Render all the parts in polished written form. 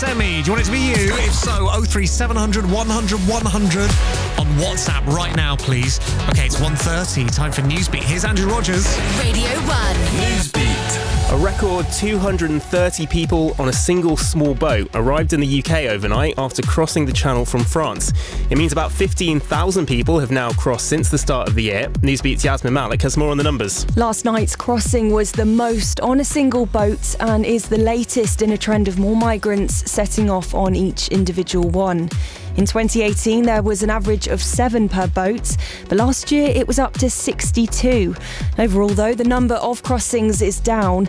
Demi, do you want it to be you? If so, 03700 100 100 on WhatsApp right now, please. Okay, it's 1:30. Time for Newsbeat. Here's Andrew Rogers. Radio 1. Newsbeat. A record 230 people on a single small boat arrived in the UK overnight after crossing the Channel from France. It means about 15,000 people have now crossed since the start of the year. Newsbeat's Yasmin Malik has more on the numbers. Last night's crossing was the most on a single boat and is the latest in a trend of more migrants setting off on each individual one. In 2018, there was an average of 7 per boat, but last year it was up to 62. Overall, though, the number of crossings is down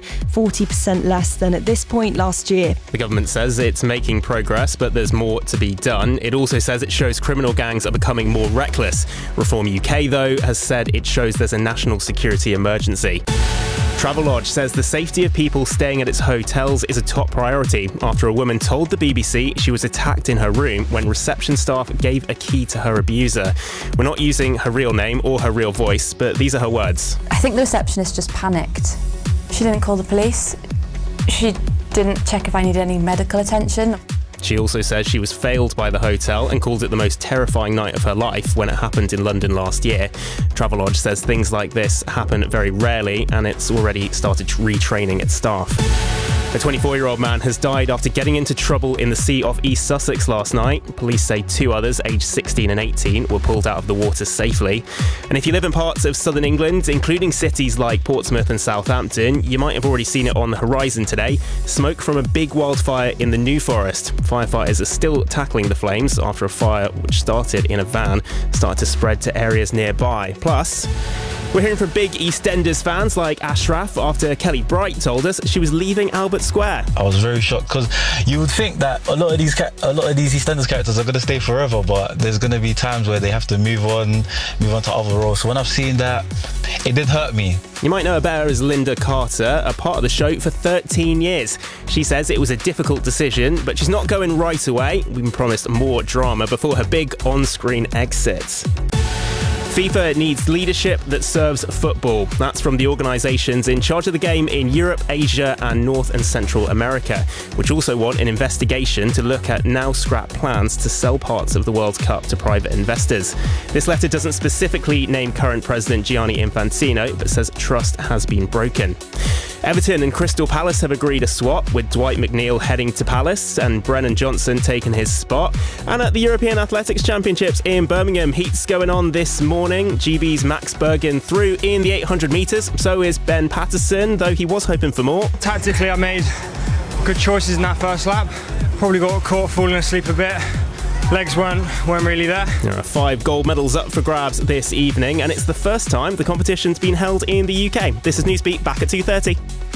40% less than at this point last year. The government says it's making progress, but there's more to be done. It also says it shows criminal gangs are becoming more reckless. Reform UK, though, has said it shows there's a national security emergency. Travelodge says the safety of people staying at its hotels is a top priority after a woman told the BBC she was attacked in her room when reception staff gave a key to her abuser. We're not using her real name or her real voice, but these are her words. I think the receptionist just panicked. She didn't call the police. She didn't check if I needed any medical attention. She also says she was failed by the hotel and called it the most terrifying night of her life when it happened in London last year. Travelodge says things like this happen very rarely and it's already started retraining its staff. A 24-year-old man has died after getting into trouble in the sea off East Sussex last night. Police say 2 others, aged 16 and 18, were pulled out of the water safely. And if you live in parts of southern England, including cities like Portsmouth and Southampton, you might have already seen it on the horizon today. Smoke from a big wildfire in the New Forest. Firefighters are still tackling the flames after a fire which started in a van started to spread to areas nearby. Plus, we're hearing from big EastEnders fans like Ashraf after Kelly Bright told us she was leaving Albert Square. I was very shocked because you would think that a lot of these EastEnders characters are going to stay forever, but there's going to be times where they have to move on to other roles. So when I've seen that, it did hurt me. You might know her better as Linda Carter, a part of the show for 13 years. She says it was a difficult decision, but she's not going right away. We've been promised more drama before her big on-screen exit. FIFA needs leadership that serves football. That's from the organisations in charge of the game in Europe, Asia and North and Central America, which also want an investigation to look at now-scrapped plans to sell parts of the World Cup to private investors. This letter doesn't specifically name current President Gianni Infantino, but says trust has been broken. Everton and Crystal Palace have agreed a swap, with Dwight McNeil heading to Palace and Brennan Johnson taking his spot. And at the European Athletics Championships in Birmingham, heats going on this morning. GB's Max Bergen through in the 800 metres, so is Ben Patterson, though he was hoping for more. Tactically, I made good choices in that first lap. Probably got caught falling asleep a bit. Legs weren't really there. There are 5 gold medals up for grabs this evening, and it's the first time the competition's been held in the UK. This is Newsbeat, back at 2:30.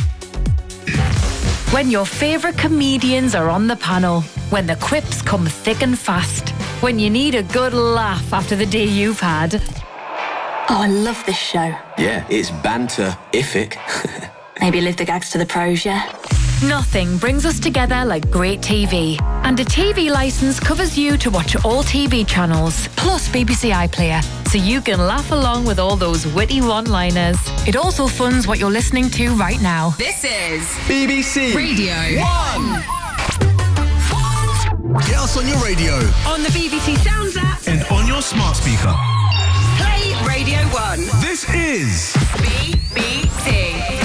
When your favourite comedians are on the panel, when the quips come thick and fast, when you need a good laugh after the day you've had. Oh, I love this show. Yeah, it's banter-ific. Maybe leave the gags to the pros, yeah? Nothing brings us together like great TV. And a TV licence covers you to watch all TV channels, plus BBC iPlayer, so you can laugh along with all those witty one-liners. It also funds what you're listening to right now. This is BBC Radio 1. Get us on your radio, on the BBC Sounds app, and on your smart speaker. Play Radio 1. This is BBC.